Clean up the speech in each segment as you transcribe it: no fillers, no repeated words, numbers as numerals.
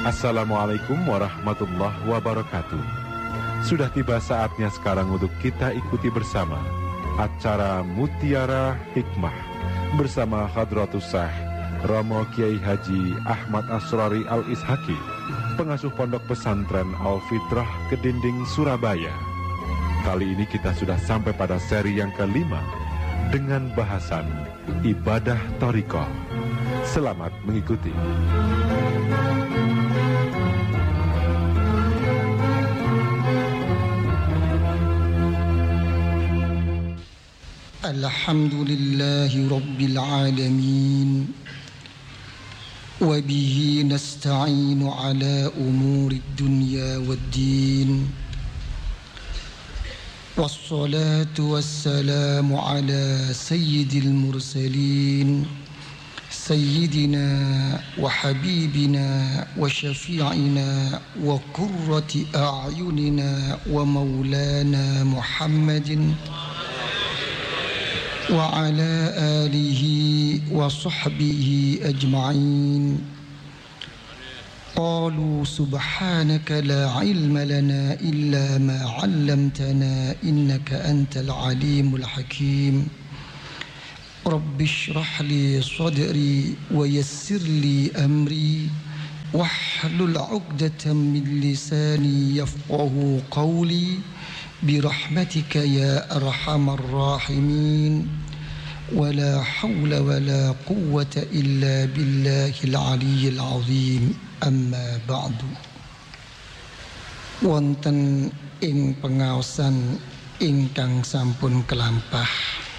Assalamualaikum warahmatullahi wabarakatuh. Sudah tiba saatnya sekarang untuk kita ikuti bersama acara Mutiara Hikmah bersama Hadratus Syekh Romo Kiai Haji Ahmad Asrori Al-Ishaki, pengasuh Pondok Pesantren Al-Fitrah Kedinding, Surabaya. Kali ini kita sudah sampai pada seri yang kelima dengan bahasan ibadah thariqah. Selamat mengikuti. Alhamdulillahi Rabbil Alamin, wa bihi nasta'inu ala umuri dunya waddin, wassalatu wassalamu ala sayyidil mursalin, sayyidina wa habibina wa syafi'ina wa qurrati a'yunina wa maulana Muhammadin wa ala alihi wa sahbihi ajma'in. Qalu subhanaka la ilma lana illa ma 'allamtana innaka antal alimul hakim. Rabbi shrah li sadri wa yassir li amri wahlul 'uqdatam min lisani yafqahu qawli birahmatika ya arhamar rahimin. Wala hawla wala quwwata illa billahil aliyyil azim. Amma ba'du. Wonten ing pengaosan ingkang sampun kelampah,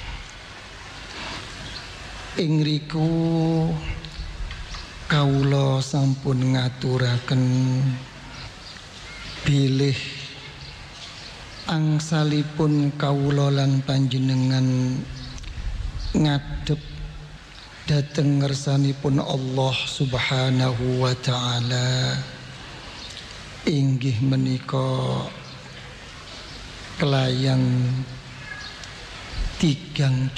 ing riku kawula sampun ngaturaken bilih angsalipun kawula lan panjenengan ngadhep dhateng ngersanipun Allah Subhanahu wa ta'ala, inggih menika kelayan tigang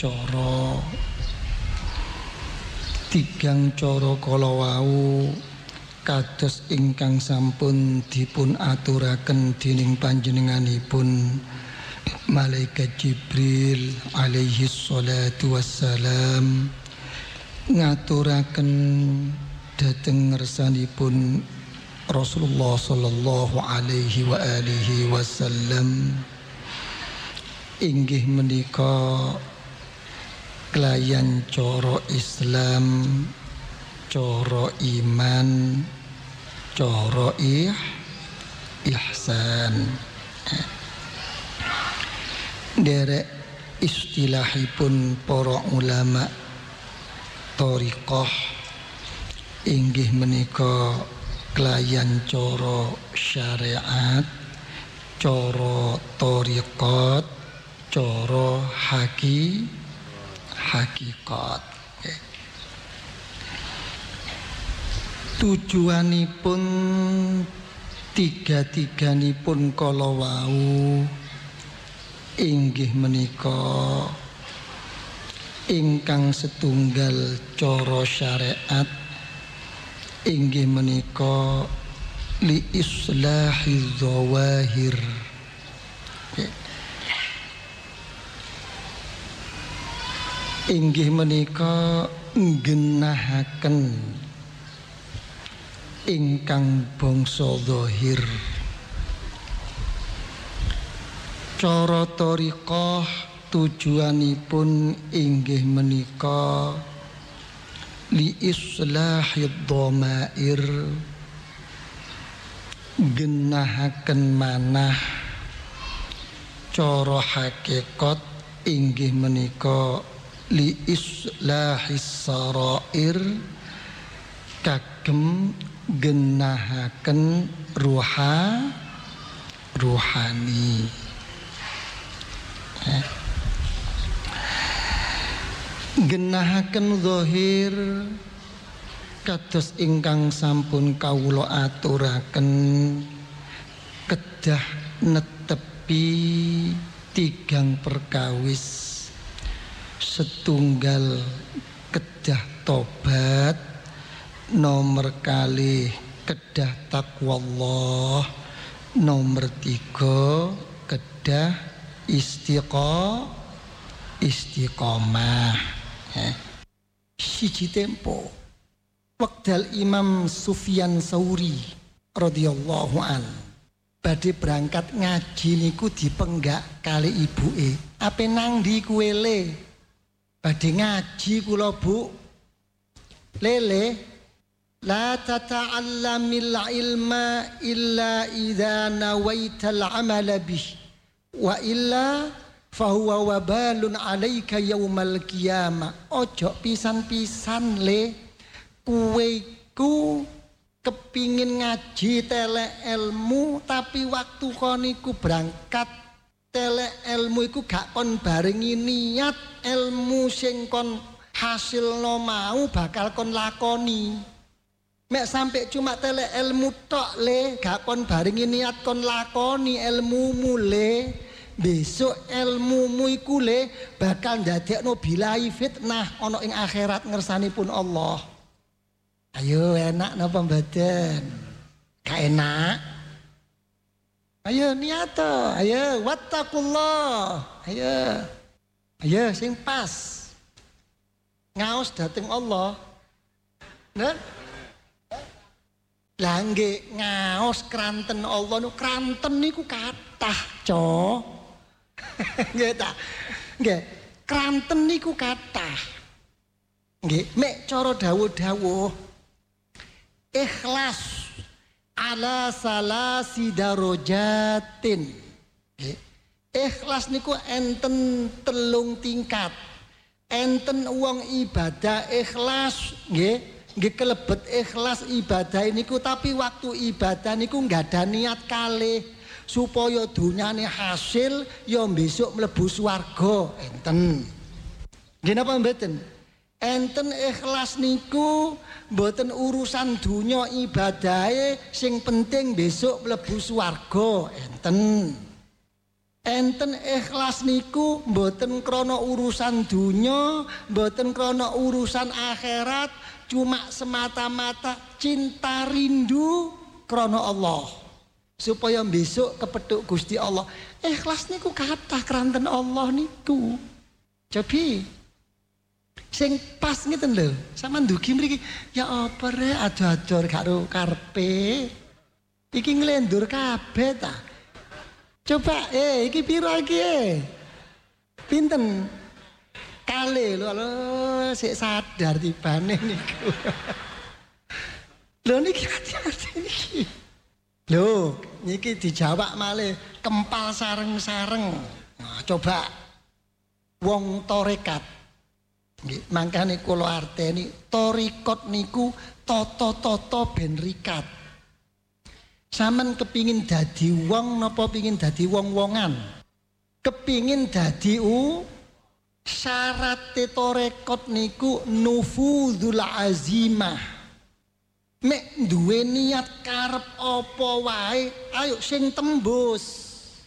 cara kala wau kados ingkang sampun dipun aturaken dening panjenenganipun Malaikat Jibril alaihi salatu wassalam, ngaturaken dhateng ngersanipun Rasulullah sallallahu alaihi wa alihi wasallam, inggih menika kelayan cara Islam, cara iman, cara ihsan. Derek istilahipun para ulama thariqah inggih menika kelayan cara syariat, cara thariqat, cara hakikat. Tujuanipun tiga-tiganipun kala wau inggih menika ingkang setunggal cara syariat inggih menika li islahi dzawahir, inggih menika nggenahaken ingkang bangsa zahir. Cara thariqah tujuanipun inggih menika li islahid dhamair, genahaken manah. Cara hakikat inggih menika li islahis sarair, kagem genahaken ruhani. Genahaken zahir kados ingkang sampun kawula aturaken, kedah netepi tigang perkawis, setunggal kedah tobat, nomor kalih kedah taqwallah. Nomor 3 kedah istiqomah. Siji tempo wekdal Imam Sufyan Tsauri radhiyallahu an badhe berangkat ngaji niku dipenggak kali ibuke. Ape nang ndi kuwe le? Badhe ngaji kula Bu. Lele, la tata'allamil ilma illa idza nawaital amala bih wa illa fahuwa wabalun 'alaika yaumal qiyamah. Ojo pisan-pisan le, kuwe ku kepingin ngaji telek ilmu tapi waktu kon iku berangkat telek ilmu iku gak kon barengi niat ilmu sing kon hasilno mau bakal kon lakoni. Mek sampai cuma telek ilmu tok le, gak kon barengi niat kon lakoni ilmumu le. Besok ilmumu iku le bakal ndadekno bilai fitnah ana ing akhirat ngersanipun Allah. Ayo enak napa mboten? Gak enak. Ayo niat to, ayo wattaqullah. Ayo sing pas. Ngaos dateng Allah. Nah. Lah nggih ngaos kranten Allah niku kranten niku kathah, Co. Nggih ta? Nggih, kranten niku kathah. Nggih, mek cara dawuh-dawuh ikhlas ala salasi darajatin. Ikhlas niku enten 3 tingkat. Enten wong ibadah ikhlas nggih, nggih kelebet ikhlas ibadah niku tapi waktu ibadah niku nggak ada niat kalih supaya dunyane hasil ya besok mlebu swarga enten. Nggih napa mboten? Enten ikhlas niku mboten urusan dunya ibadahe sing penting besok mlebu swarga enten. Enten ikhlas niku mboten krana urusan dunya, mboten krana urusan akhirat, cuma semata-mata cinta rindu krana Allah. Supaya besok kepethuk Gusti Allah. Ikhlas niku kathah kranten Allah niku. Cobi sing pas ngeten lho, sampean ndugi mriki ya apa rek ado-ado karo karepe. Iki nglendur kabeh ta. Coba iki piro iki? Pinten? Kali lho sik sadar tibane niku. Lho niki hati-hati niki. Lho, niki dijawab malih kempal sareng-sareng. Nah, coba wong tarekat. Nggih, mangkane kula arteni tarekat niku tata-tata ben rikat. Sampeyan kepingin dadi wong napa pengin dadi wong-wongan? Kepingin dadi syarat tarekat niku nufuzul azimah. Mek duwe niat karep apa wae, ayo sing tembus.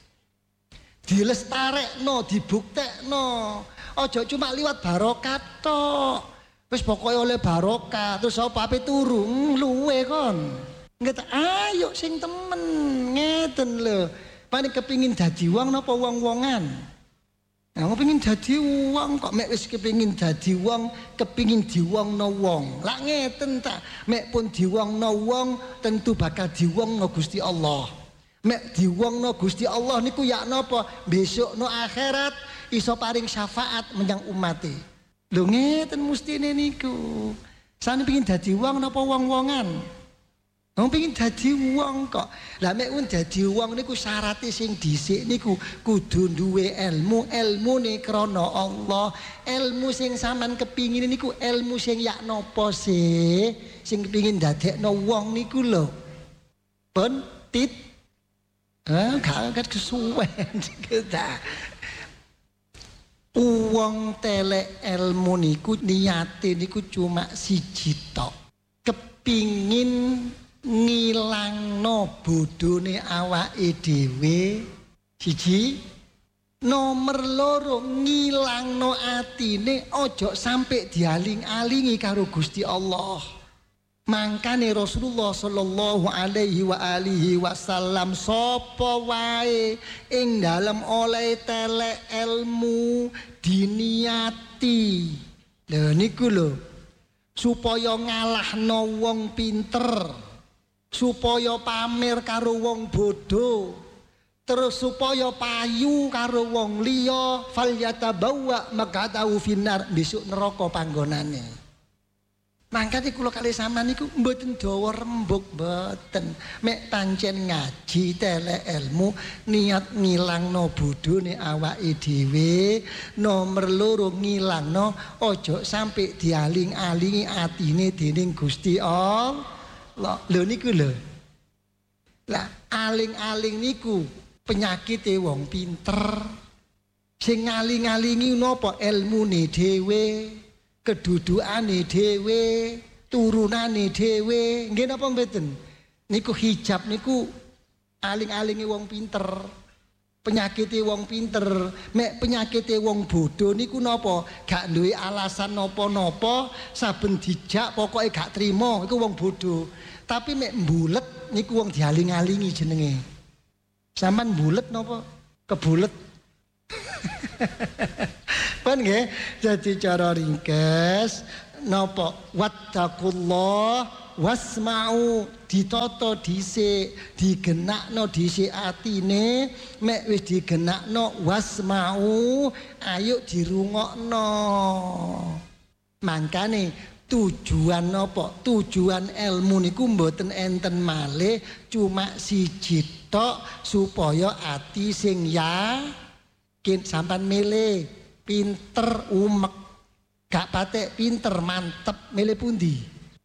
Dilestarekno, dibuktekno. Aja cuma liwat barokah tok. Wis pokoke oleh barokah terus apa ape turu luwe kon. Nggih ayo sing temen ngeten lho. Paling kepingin dadi wong napa wong-wongan? Nah, kepingin dadi wong kok mek wis kepingin dadi wong, kepingin diwongno wong. Lah ngeten ta, mek pun diwongno wong tentu bakal diwongno Gusti Allah. Mek diwongno Gusti Allah niku ya napa? Besok no akhirat iso paring syafaat menyang umate. Lho ngeten mestine niku. Sane pengin dadi wong napa wong-wongan? Wong pengin dadi wong kok. Lah mek wong dadi wong niku syaraté sing dhisik niku kudu duwe ilmu, ilmune krana Allah. Ilmu sing sampean kepingin niku ilmu sing yak napa sih? Sing kepingin dadekno wong niku lho. Pun tit gak kesuwen kita. Uang telek ilmu niku niate niku cuma siji tok. Kepingin ngilangno bodhone awake dhewe siji. Nomor 2 ngilangno atine ojo sampai dialing-alingi karo Gusti Allah. Mangkane Rasulullah sallallahu alaihi wa alihi wasallam sapa wae ing dalem oleh telek ilmu diniati. Lho niku lho supaya ngalahno wong pinter, supaya pamer karo wong bodoh, terus supaya payu karo wong liya, falyatabawwa maq'adahu finnar, besok neraka panggonane. Mangkane kula kalih sampean niku mboten dawa rembug mboten. Mek pancen ngaji telek ilmu niat ngilangno bodhone awake dhewe. Nomor loro ngilangno aja sampai dialing-alingi atine dening Gusti Allah. Lho niku lho. Lah aling-aling niku penyakite wong pinter. Sing ngaling-alingi napa ilmune dhewe. Kedudukane dhewe, turunane dhewe, nggih napa mboten? Niku hijab niku aling-alinge wong pinter. Penyakite wong pinter, mek penyakite wong bodoh niku napa? Gak duwe alasan napa-napa, saben dijak pokoke gak trima, iku wong bodoh. Tapi mek mbulet niku wong dialing-alingi jenenge. Sampeyan mbulet napa? Kebulet. Kan nggih, dadi cara ringkes napa wattaqullah wasma'u, ditata dhisik, digenakno dhisik atine, mek wis digenakno wasma'u ayo dirungokno. Mangkane tujuan napa? Tujuan ilmu niku mboten enten malih cuma siji tok supaya ati sing yakin sampean milih pinter umek, gak patek pinter mantep, milih pundi?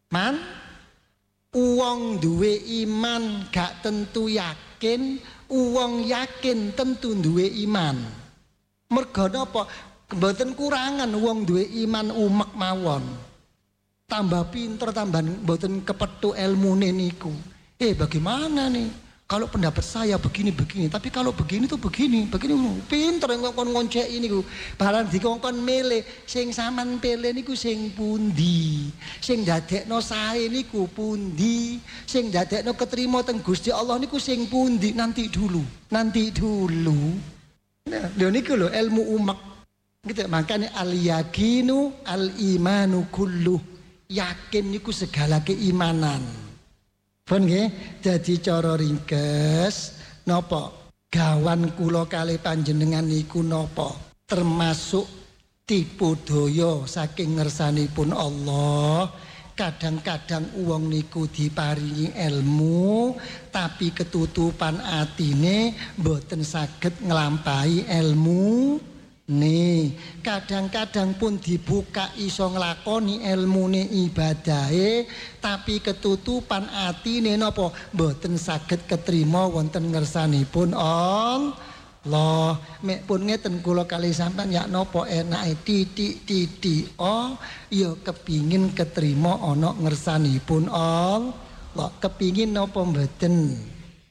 Uwong duwe iman gak tentu yakin, uwong yakin tentu duwe iman. Mergo napa? Mboten kurangan wong duwe iman umek mawon. Tambah pinter tambah mboten kepethuk ilmune niku. Bagaimana nih? Kalau pendapat saya begini, tapi kalau begini tuh begini, pinter ngongkon ngoncek ini ku. Barang dikongkon milih, sing saman pilih niku sing pundi, sing dadekno sae niku pundi, sing dadekno ketrima teng Gusti Allah niku sing pundi, nanti dulu. Nah, lho niku lho ilmu umek. Gitu, makanya al-yakinu al-imanu kulluh. Yakin niku segala keimanan. Pun nggih, dadi cara ringkes napa gawan kula kalih panjenengan niku napa termasuk tipu daya saking ngersanipun Allah. Kadang-kadang uang niku diparingi ilmu tapi ketutupan atine mboten saged nglampahi ilmu. Nih, kadang-kadang pun dibuka iso nglakoni ilmune ibadahe tapi ketutupan atine napa mboten saged ketrima wonten ngersanipun Allah. Mek pun ngeten kula kalih sampean ya napa enake titik-titik ya kepingin ketrima ana ngersanipun Allah. Kepingin napa mboten?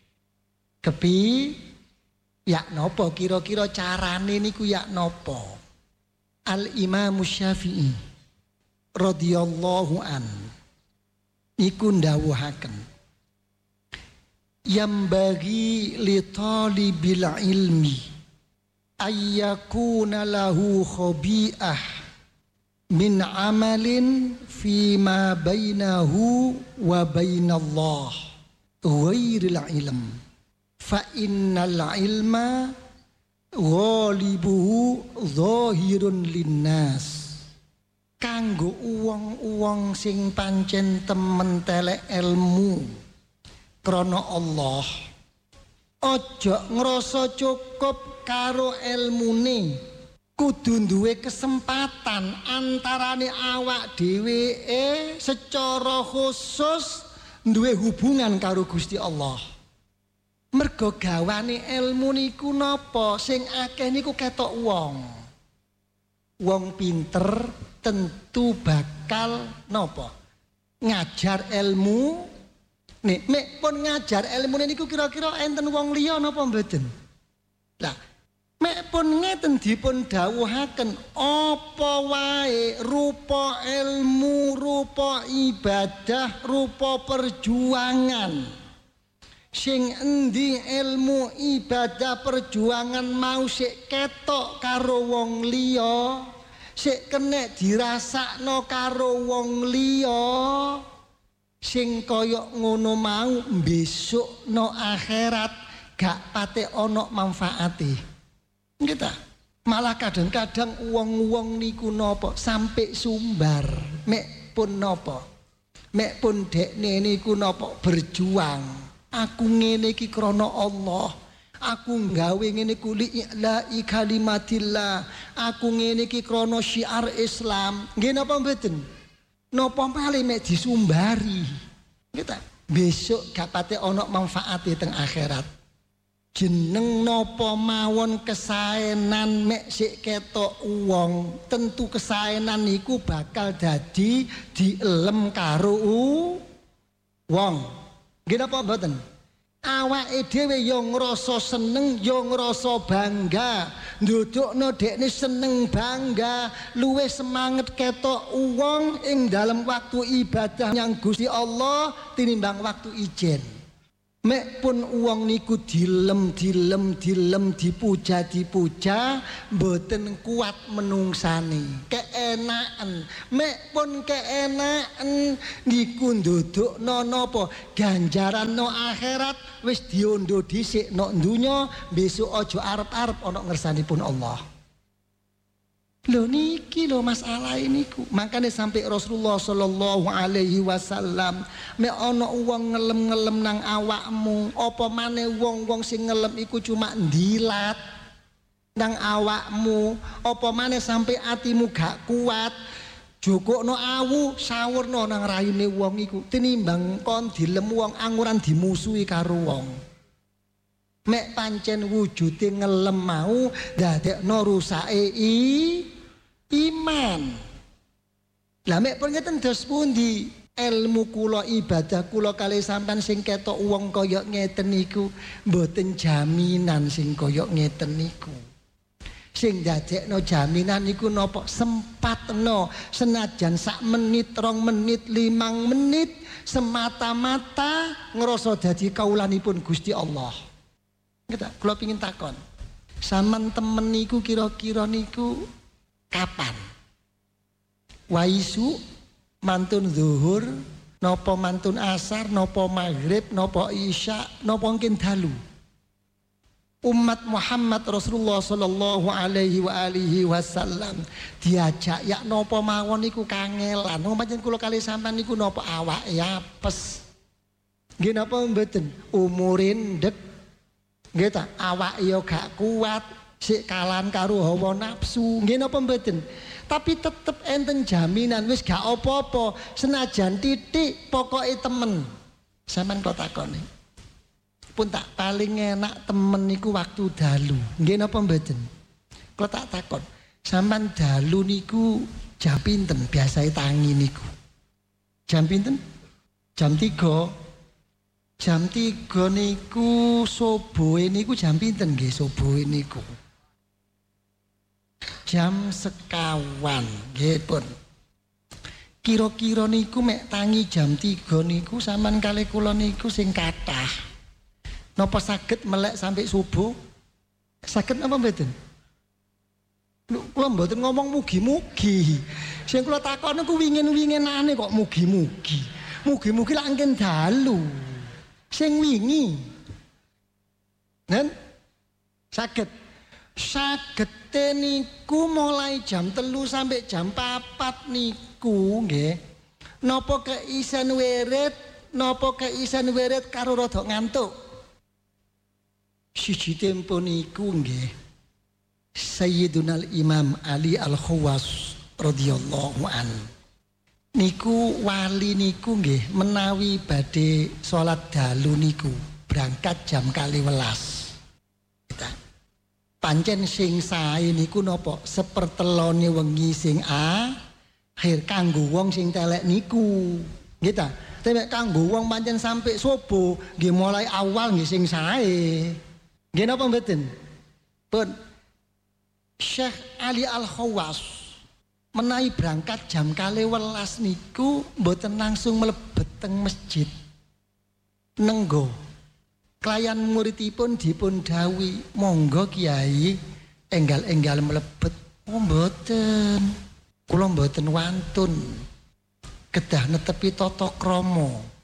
Ya napa kira-kira carane niku ya napa? Al-Imam Syafi'i radhiyallahu an niku ndawuhaken yambagi li talibil ilmi ayyakuna lahu khabi'ah min amalin fima bainahu wa bainallah ghairil ilm. Fa innal ilma ghalibuhu zahirun linnas. Kanggo uwong-uwong sing pancen temen telek ilmu krana Allah, aja ngrasa cukup karo ilmune, kudu duwe kesempatan antarane awak dheweke secara khusus duwe hubungan karo Gusti Allah. Mergo gawane ilmu niku napa? Sing akeh niku ketok wong pinter tentu bakal napa? Ngajar ilmu. Nek pun ngajar ilmu niku kira-kira enten wong liya napa mboten? Lah, Mek pun ngeten dipun dawuhaken apa wae rupa ilmu, rupa ibadah, rupa perjuangan. Sing endi ilmu ibadah perjuangan mau sik ketok karo wong liya, sik kenek dirasakno karo wong liya, sing kaya ngono mau besok no akhirat gak pate ana manfaate. Kita malah kadang-kadang wong-wong niku napa sampai sumbar mek pun napa, mek pun dekne niku napa berjuang. Aku ngene iki krana Allah, aku nggawe ngene ku li ilahi kalimatillah, aku ngene iki krana syiar Islam. Nggih napa mboten? Napa malih mek disumbari. Kita besok gak pate ana manfaate teng akhirat. Jeneng nopo mawon kesaenan mek sik ketok wong, tentu kesaenan niku bakal dadi dielem karo wong. Nggih napa mboten? Awake dhewe yo ngrasa seneng, yo ngrasa bangga, ndudukno dekne seneng bangga, luwih semangat ketok wong ing dalam waktu ibadah yang Gusti Allah tinimbang waktu ijen. Mek pun uang niku dilem dipuja mboten kuat menungsani keenakan. Mek pun keenakan niku ndudukno napa ganjaran no akhirat wis diondo dhisik no dunya, besok aja arep-arep ana ngersanipun Allah. Lho niki lho masalah niku. Makane sampai Rasulullah sallallahu alaihi wasallam mek ana wong ngelem-ngelem nang awakmu, apa maneh wong-wong sing ngelem iku cuma ndilat nang awakmu, apa maneh sampai atimu gak kuat, jokokno awu sawurno nang raine wong iku tinimbang kon dilem wong anguran dimusuhi karo wong. Mek pancen wujude ngelem mau dadekno rusake iman. Lah mek pun ngeten dos pundi ilmu kula ibadah kula kalih sampean sing ketok wong kaya ngeten niku mboten jaminan sing kaya ngeten niku. Sing dadekno jaminan niku napa sempatno senajan sak menit, 2 menit, 5 menit semata-mata ngrasa dadi kaulanipun Gusti Allah. Kita kula pengin takon. Sampeyan temen niku kira-kira niku kapan? Waisu, mantun zuhur, nopo mantun asar, nopo maghrib, nopo isya, nopo mungkin dalu. Umat Muhammad Rasulullah sallallahu alaihi wa alihi wasallam diajak ya nopo mawon niku kangelan. Wong pancen kula kalih sampean niku nopo awake apes. Nggih napa mboten? Umurin ndek. Nggih ta, awake yo gak kuat. Sik kalan karo hawa nafsu, nggih napa mboten? Tapi tetep enten jaminan wis gak apa-apa, senajan titik pokoke temen. Sampeyan kok takoni. Pun tak paling enak temen niku waktu dalu. Nggih napa mboten? Kok tak takon. Sampeyan dalu niku jam pinten biasae tangi niku? Jam pinten? Jam 3. Jam 3 niku subuhe niku jam pinten nggih subuhe niku? Jam 1 nggih pun. Kira-kira niku mek tangi jam 3 niku sampean kalih kula niku sing kathah. Napa saged melek sampai subuh? Saged apa mboten? Kula mboten ngomong mugi-mugi. Sing kula takon niku wingin-winginane kok mugi-mugi. Mugi-mugi lak engken dalu. Sing wingi. Nen saged sagete niku mulai jam 3 sampai jam 4 niku nggih. Napa keisen wirid karo rada ngantuk. Siji tempo niku nggih Sayyiduna Imam Ali Al-Khawas radhiyallahu an. Niku wali niku nggih menawi badhe salat dalu niku berangkat jam 12. Pancen sing sae niku napa sepertelone wengi sing akhir kanggo wong sing telek niku. Nggih ta? Tapi kanggo wong pancen sampai subuh nggih mulai awal nggih sing sae. Nggih napa mboten? Pun Syekh Ali Al-Khawas menawi berangkat jam 12 niku mboten langsung mlebet teng masjid. Nenggo klayan muridipun dipun dawuhi, "Monggo Kiai enggal-enggal mlebet." Oh mboten. Kula mboten wantun. Kedah netepi tata krama.